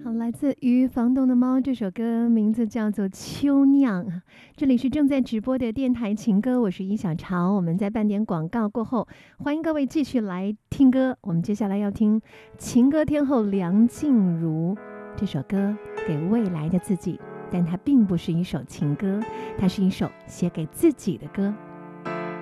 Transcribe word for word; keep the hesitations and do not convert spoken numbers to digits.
来自于房东的猫这首歌名字叫做秋酿。这里是正在直播的电台情歌，我是伊小潮。我们在半点广告过后，欢迎各位继续来听歌。我们接下来要听情歌天后梁静茹这首歌给未来的自己，但它并不是一首情歌，它是一首写给自己的歌。